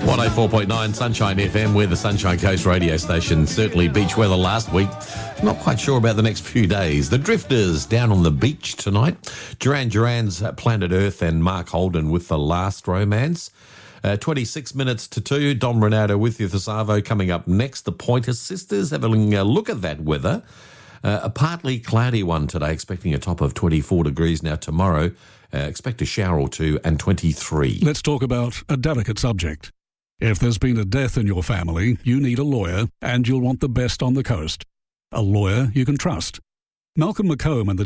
104.9 Sunshine FM. We're the Sunshine Coast radio station. Certainly beach weather last week. Not quite sure about the next few days. The Drifters down on the beach tonight. Duran Duran's Planet Earth and Mark Holden with The Last Romance. 26 minutes to 2. Dom Renato with you, Thesavo. Coming up next, the Pointer Sisters. Having a look at that weather. A partly cloudy one today, expecting a top of 24 degrees. Now tomorrow, expect a shower or two and 23. Let's talk about a delicate subject. If there's been a death in your family, you need a lawyer, and you'll want the best on the coast. A lawyer you can trust. Malcolm McComb and the